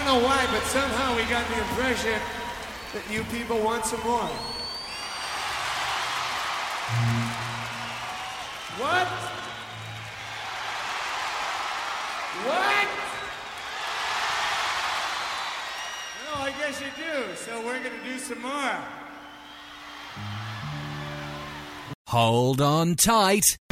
know why, but somehow we got the impression that you people want some more. What? What? No, I guess you do. So we're going to do some more. Hold on tight.